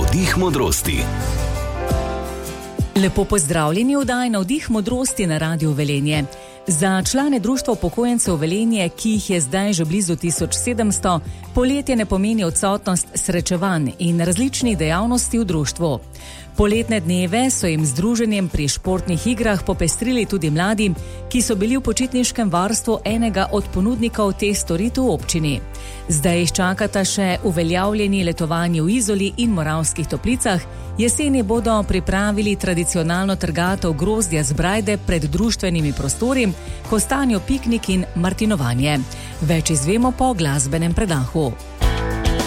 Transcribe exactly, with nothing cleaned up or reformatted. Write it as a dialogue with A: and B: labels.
A: Navdih modrosti.
B: Lepo pozdravljeni v oddaji Navdih modrosti na Radiu Velenje. Za člane Društva upokojencev Velenje, ki jih je zdaj že blizu tisoč sedemsto, poletje ne pomeni odsotnost srečevanj in različnih dejavnosti v društvu. Poletne dneve so jim z druženjem pri športnih igrah popestrili tudi mladi, ki so bili v počitniškem varstvu enega od ponudnikov teh storitev v občini. Zdaj jih čakata še uveljavljeni letovanje v Izoli in Moravskih Toplicah, jeseni bodo pripravili tradicionalno trgatev grozdja z Brajde pred društvenimi prostori, kostanjo piknik in martinovanje. Več izvemo po glasbenem predahu.